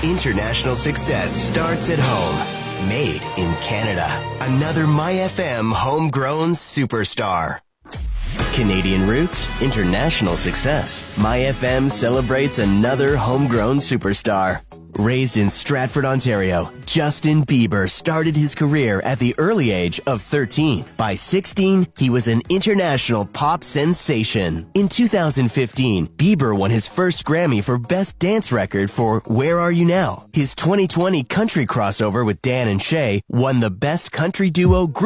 International success starts at home. Made in Canada. Another MyFM homegrown superstar. Canadian roots, international success. MyFM celebrates another homegrown superstar. Raised in Stratford, Ontario, Justin Bieber started his career at the early age of 13. By 16, he was an international pop sensation. In 2015, Bieber won his first Grammy for Best Dance Record for Where Are You Now? His 2020 country crossover with Dan and Shay won the Best Country Duo